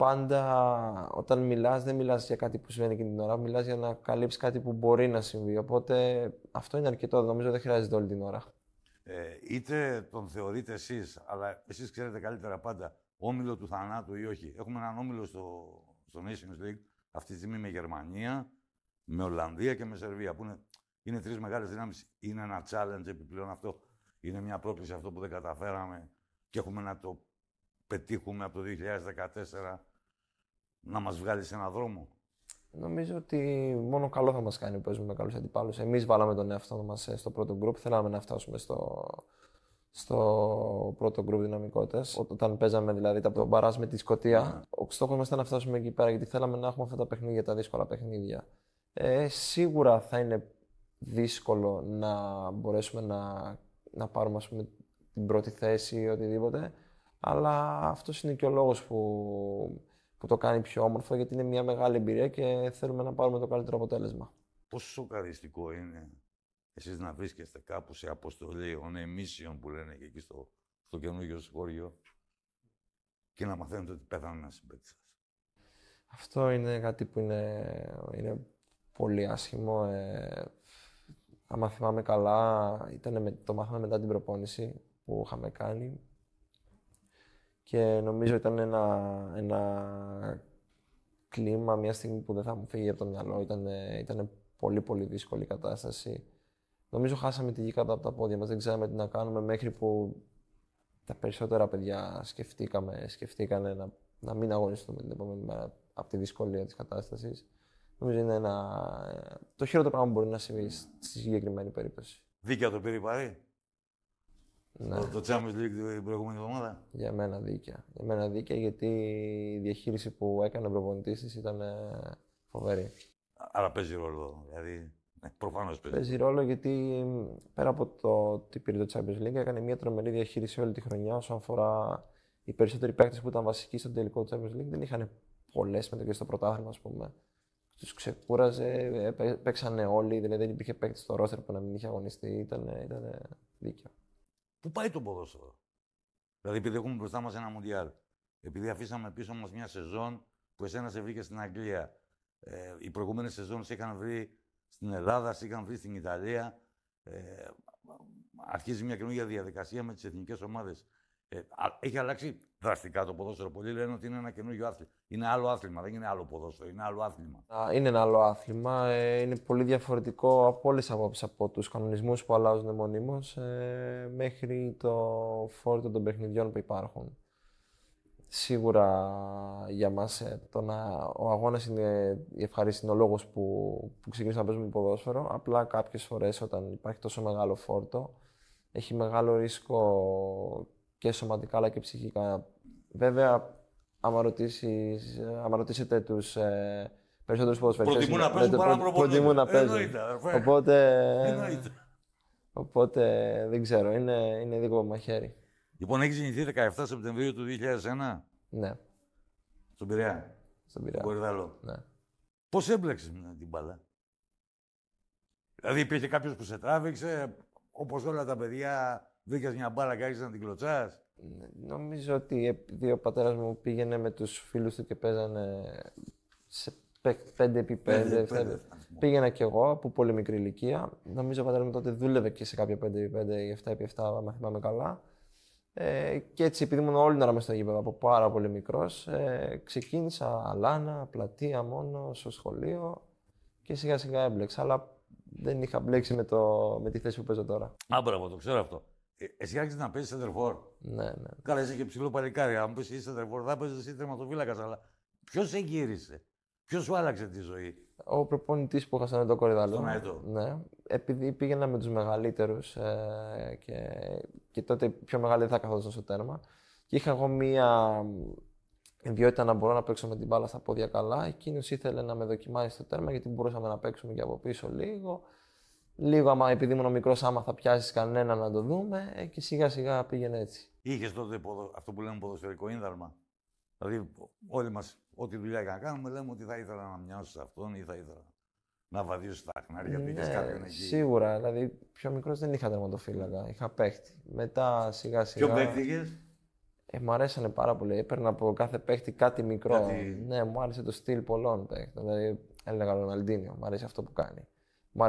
πάντα όταν μιλάς, δεν μιλάς για κάτι που συμβαίνει εκείνη την ώρα, μιλάς για να καλύψεις κάτι που μπορεί να συμβεί. Οπότε αυτό είναι αρκετό, νομίζω δεν χρειάζεται όλη την ώρα. Είτε τον θεωρείτε εσείς, αλλά εσείς ξέρετε καλύτερα πάντα, όμιλο του θανάτου ή όχι. Έχουμε έναν όμιλο στο Nations League αυτή τη στιγμή με Γερμανία, με Ολλανδία και με Σερβία, που είναι τρεις μεγάλες δυνάμεις. Είναι ένα challenge επιπλέον αυτό. Είναι μια πρόκληση αυτό που δεν καταφέραμε και έχουμε να το πετύχουμε από το 2014 να μας βγάλει σε έναν δρόμο. Νομίζω ότι μόνο καλό θα μας κάνει που παίζουμε με καλούς αντιπάλους. Εμείς βάλαμε τον εαυτό μας στο πρώτο γκρουπ, θέλαμε να φτάσουμε στο πρώτο γκρουπ δυναμικότητας. Όταν παίζαμε δηλαδή τον μπαράζ με τη Σκωτία, ο στόχος μας ήταν να φτάσουμε εκεί πέρα γιατί θέλαμε να έχουμε αυτά τα παιχνίδια, τα δύσκολα παιχνίδια. Σίγουρα θα είναι δύσκολο να μπορέσουμε να πάρουμε ας πούμε, την πρώτη θέση ή οτιδήποτε, αλλά αυτός είναι και ο λόγος που το κάνει πιο όμορφο, γιατί είναι μια μεγάλη εμπειρία και θέλουμε να πάρουμε το καλύτερο αποτέλεσμα. Πόσο σοκαριστικό είναι εσείς να βρίσκεστε κάπου σε αποστολή, on a mission που λένε και εκεί στο καινούργιο σχολείο και να μαθαίνετε ότι πέθανε ένα συμπαίκτης σας. Αυτό είναι κάτι που είναι πολύ άσχημο. Άμα θυμάμαι καλά, το μάθαμε μετά την προπόνηση που είχαμε κάνει και νομίζω ήταν ένα κλίμα μια στιγμή που δεν θα μου φύγει από το μυαλό. Ήταν πολύ πολύ δύσκολη η κατάσταση. Νομίζω χάσαμε τη γη κάτω από τα πόδια μας, δεν ξέραμε τι να κάνουμε μέχρι που τα περισσότερα παιδιά σκεφτήκανε να μην αγωνιστούμε την επόμενη μέρα από τη δυσκολία της κατάστασης. Νομίζω είναι το χειρότερο πράγμα που μπορεί να συμβεί στη συγκεκριμένη περίπτωση. Δίκαια το πήρε η Παρί. Ναι. Το Champions League την προηγούμενη εβδομάδα. Για μένα δίκαια. Για μένα δίκαια γιατί η διαχείριση που έκανε ο προπονητής της ήταν φοβερή. Άρα παίζει ρόλο, δηλαδή. Προφανώς παίζει. Παίζει ρόλο γιατί πέρα από το ότι πήρε το Champions League έκανε μια τρομερή διαχείριση όλη τη χρονιά όσον αφορά οι περισσότεροι παίκτες που ήταν βασικοί στο τελικό του Champions League δεν είχαν πολλές συμμετοχές στο πρωτάθλημα, ας πούμε. Τους ξεκούραζε, παίξανε όλοι, δηλαδή δεν υπήρχε παίκτη στο ρόστερ που να μην είχε αγωνιστεί, ήταν δίκαιο. Πού πάει το ποδόσφαιρο? Δηλαδή, επειδή έχουμε μπροστά μας ένα Μουντιάλ, επειδή αφήσαμε πίσω μας μια σεζόν που εσένα σε βρήκε στην Αγγλία, οι προηγούμενες σεζόν σε είχαν βρει στην Ελλάδα, σε είχαν βρει στην Ιταλία, αρχίζει μια καινούργια διαδικασία με τις εθνικές ομάδες. Έχει αλλάξει δραστικά το ποδόσφαιρο. Πολλοί λένε ότι είναι ένα καινούργιο άθλημα. Είναι άλλο άθλημα, δεν είναι άλλο ποδόσφαιρο, είναι άλλο άθλημα. Είναι ένα άλλο άθλημα. Είναι πολύ διαφορετικό από όλες τις απόψεις, από τους κανονισμούς που αλλάζουν μονίμως μέχρι το φόρτο των παιχνιδιών που υπάρχουν. Σίγουρα για μας ο αγώνας είναι η ευχαρίστηση, είναι ο λόγος που ξεκινήσαμε να παίζουμε ποδόσφαιρο. Απλά κάποιες φορές όταν υπάρχει τόσο μεγάλο φόρτο, έχει μεγάλο ρίσκο και σωματικά αλλά και ψυχικά. Βέβαια, άμα ρωτήσετε τους περισσότερους ποδοσφαιριστές, προτιμούν να παίζουν παρά να προτιμούν να παίζουν. Εννοείται. Οπότε δεν ξέρω, είναι δικό μαχαίρι. Λοιπόν, έχεις γεννηθεί 17 Σεπτεμβρίου του 2001. Ναι. Στον Πειραιά. Στον Πειραιά. Κορυδαλό. Ναι. Πώς έμπλεξες με την μπάλα? Δηλαδή υπήρχε κάποιος που σε τράβηξε, όπως όλα τα παιδιά, βρήκες μια μπάλα και άρχισες να την κλωτσάς? Νομίζω ότι επειδή ο πατέρας μου πήγαινε με τους φίλους του και παίζανε σε 5x5, πήγαινα κι εγώ από πολύ μικρή ηλικία. Νομίζω ο πατέρας μου τότε δούλευε και σε κάποια 5x5 ή 7x7, αν θυμάμαι καλά. Και έτσι, επειδή ήμουν όλη την ώρα μες στο γήπεδο από πάρα πολύ μικρός, ξεκίνησα αλάνα, πλατεία μόνο, στο σχολείο και σιγά σιγά έμπλεξα. Αλλά δεν είχα μπλέξει με τη θέση που παίζω τώρα. Μπράβο, το ξέρω αυτό. Εσύ άρχισες να παίζεις center for. Ναι. Καλά, είσαι και ψηλό παλικάρι. Αν πεις είσαι center for, θα παίζεις εσύ τερματοφύλακας. Αλλά ποιος σε γύρισε? Ποιος σου άλλαξε τη ζωή? Ο προπονητής που είχα στον Αετό Κορυδαλό. Στον Αετό. Ναι. Επειδή πήγαινα με τους μεγαλύτερους και τότε πιο μεγάλοι δεν θα καθόντουσαν στο τέρμα. Και είχα εγώ μία ιδιότητα να μπορώ να παίξω με την μπάλα στα πόδια καλά. Εκείνος ήθελε να με δοκιμάσει στο τέρμα γιατί μπορούσαμε να παίξουμε και από πίσω λίγο. Λίγο, άμα επειδή ήμουν μικρός, άμα θα πιάσεις κανένα να το δούμε και σιγά σιγά πήγαινε έτσι. Είχες τότε αυτό που λέμε ποδοσφαιρικό ίνδαλμα? Δηλαδή, όλοι μας, ό,τι δουλειά και να κάνουμε, λέμε ότι θα ήθελα να μοιάσω σε αυτόν ή θα ήθελα να βαδίσω στα χνάρια, πήγες κάποιον εκεί. Σίγουρα. Δηλαδή, πιο μικρός δεν είχα τερματοφύλακα, είχα παίχτη. Μετά σιγά σιγά. Ποιο παίχτη είχες? Μου αρέσανε πάρα πολύ. Έπαιρνα από κάθε παίχτη κάτι μικρό. Κάτι- Ναι, μου άρεσε το στυλ πολλών παίχτων. Δηλαδή, έλεγα Ροναλντίνιο, μου αρέσει αυτό που κάνει.